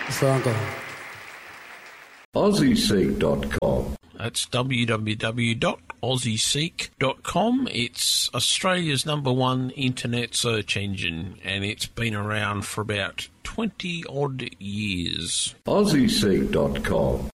Franco. AussieSeek.com. That's www.aussieseek.com. It's Australia's #1 internet search engine, and it's been around for about 20-odd years. AussieSeek.com.